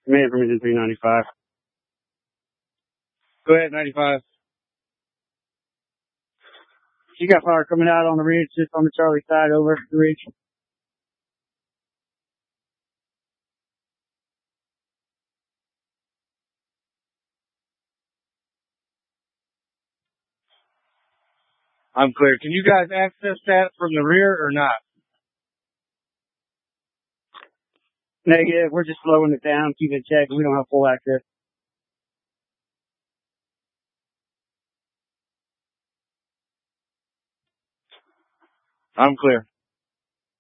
Command permission 395. Go ahead, 95. You got fire coming out on the ridge, just on the Charlie side over the ridge. I'm clear. Can you guys access that from the rear or not? Negative. We're just slowing it down, keep it checked. We don't have full access. I'm clear.